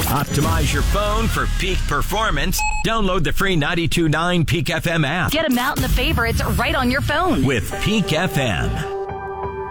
Optimize your phone for peak performance. Download the free 92.9 Peak FM app. Get them out in the favorites right on your phone. With Peak FM.